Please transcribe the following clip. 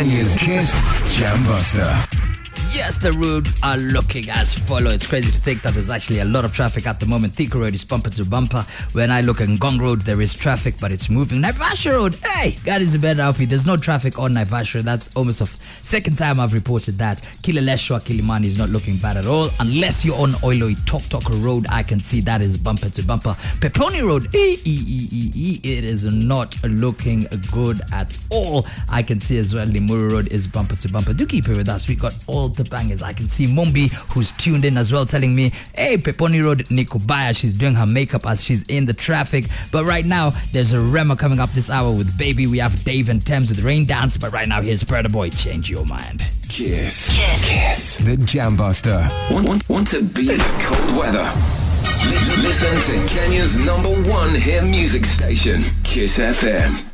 Kenya's Kiss Jambuster. Yes, the roads are looking as follows. It's crazy to think that there's actually a lot of traffic at the moment. Thika Road is bumper to bumper. When I look at Ngong Road, there is traffic, but it's moving. Naivasha Road, hey, God is a better outfit. There's no traffic on Naivasha. That's almost a second time I've reported that. Kileleshwa, Kilimani is not looking bad at all. Unless you're on Oiloi Tok Road, I can see that is bumper to bumper. Peponi Road, it is not looking good at all. I can see as well Limuru Road is bumper to bumper. Do keep it with us. We got all the bangers. I can see Mumbi, who's tuned in as well, telling me, hey, Peponi Road, Nikubaya, she's doing her makeup as she's in the traffic. But right now, there's a Rema coming up this hour with Baby. We have Dave and Thames with Rain Dance. But right now, here's Predator Boy, Change Your Mind. Kiss. The Jambuster. Want to beat the cold weather? Listen to Kenya's #1 hit music station, Kiss FM.